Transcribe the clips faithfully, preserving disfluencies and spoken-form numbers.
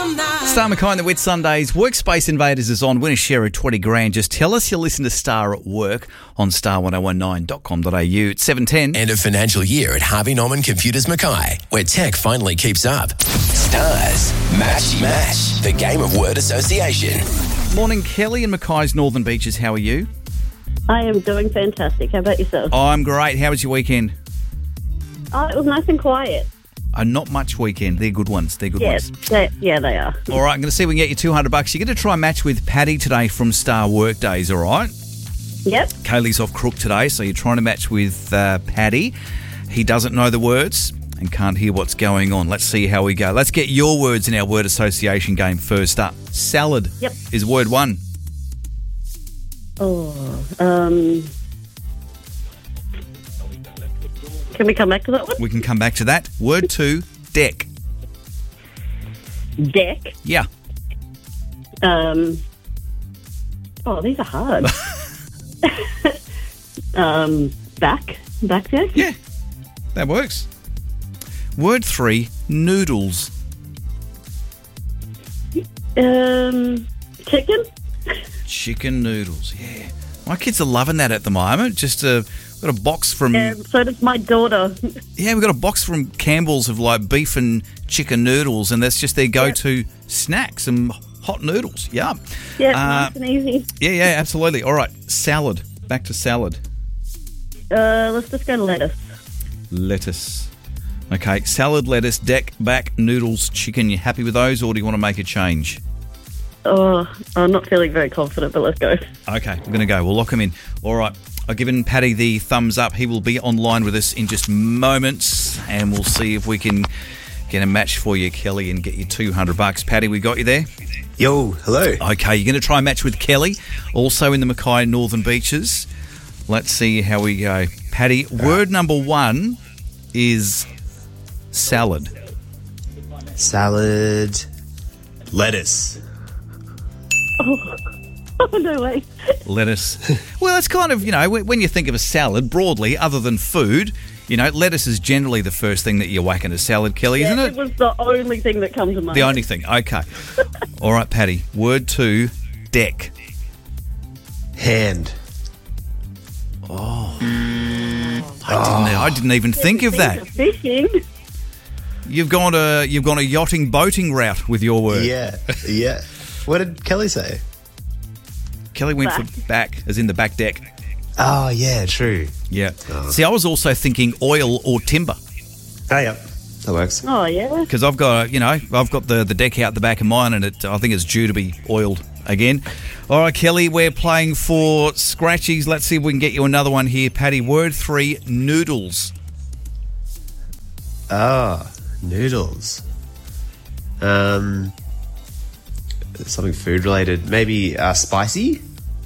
Star Mackay and the Wit Sundays. Workspace Invaders is on. Win a share of twenty grand. Just tell us you listen to Star at work on star ten nineteen dot com dot a u. It's seven ten. End of financial year at Harvey Norman Computers Mackay, where tech finally keeps up. Stars Matchy Match, the game of word association. Morning, Kelly in Mackay's Northern Beaches. How are you? I am doing fantastic. How about yourself? I'm great. How was your weekend? Oh, it was nice and quiet. Uh, not much weekend. They're good ones. They're good Yeah, ones. they, yeah, they are. All right, I'm going to see if we can get you two hundred bucks. You're going to try and match with Paddy today from Star Workdays, all right? Yep. Kaylee's off crook today, so you're trying to match with uh, Paddy. He doesn't know the words and can't hear what's going on. Let's see how we go. Let's get your words in our word association game first up. Salad Yep. is word one. Oh, um... Can we come back to that one? We can come back to that. Word two, deck. Deck. Yeah. Um... Oh, these are hard. um, back. Back deck? Yeah, that works. Word three, noodles. Um, chicken? Chicken noodles, yeah. My kids are loving that at the moment. Just a, got a box from... Um, so does my daughter. Yeah, we've got a box from Campbell's of like beef and chicken noodles, and that's just their go-to snack, some hot noodles. Yeah. Yeah, Uh, nice and easy. Yeah, yeah, absolutely. All right, salad. Back to salad. Uh, let's just go to lettuce. Lettuce. Okay, salad, lettuce, deck, back, noodles, chicken. You happy with those, or do you want to make a change? Oh, I'm not feeling very confident, but let's go. Okay, we're going to go. We'll lock him in. All right. I've given Paddy the thumbs up. He will be online with us in just moments, and we'll see if we can get a match for you, Kelly, and get you two hundred bucks. Paddy, we got you there? Yo, hello. Okay, you're going to try and match with Kelly, also in the Mackay Northern Beaches. Let's see how we go. Paddy, word number one is salad. Salad. Lettuce. Oh, oh no way. Lettuce. Well, it's kind of, you know, when you think of a salad broadly, other than food, you know, lettuce is generally the first thing that you whack in a salad, Kelly, Yeah, isn't it it? was the only thing that comes to mind. The only thing. Okay. All right, Paddy. Word two, deck. Hand. I didn't, I didn't even think of that. Fishing. You've gone a you've gone a yachting boating route with your word. Yeah, yeah. What did Kelly say? Kelly went Back. for back, as in the back deck. Oh, yeah, true. Yeah. See, I was also thinking oil or timber, Oh, yeah. That works. Oh, yeah. because I've got, you know, I've got the, the deck out the back of mine, and it I think it's due to be oiled again. All right, Kelly, we're playing for scratchies. Let's see if we can get you another one here. Paddy, word three, noodles. Ah, noodles. Um, something food related. Maybe uh, spicy?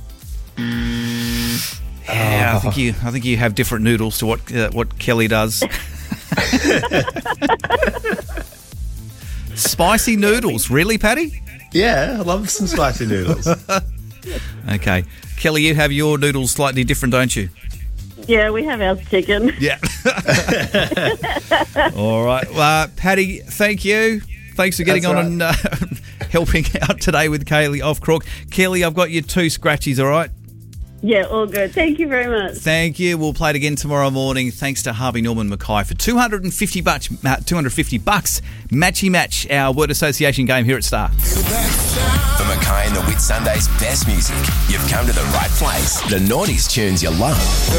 Yeah, I think you I think you have different noodles to what uh, what Kelly does. Spicy noodles, really, Paddy? Yeah, I love some spicy noodles. Okay, Kelly, you have your noodles slightly different, don't you? Yeah, we have our chicken. Yeah. All right, uh, Paddy, thank you. Thanks for getting That's on and uh, helping out today with Kaylee off crook. Kelly, I've got you two scratchies. All right. Yeah, all good. Thank you very much. Thank you. We'll play it again tomorrow morning. Thanks to Harvey Norman Mackay for two hundred fifty bucks. Uh, two hundred fifty bucks. Matchy match, our word association game here at Star. For Mackay and the Wit Sundays' best music, you've come to the right place. The noughties tunes you love.